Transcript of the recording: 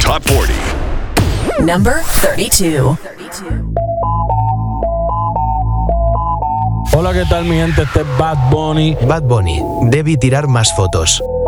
Top 40. Number 32. Hola, ¿qué tal mi gente? Este es Bad Bunny. Bad Bunny, debí tirar más fotos.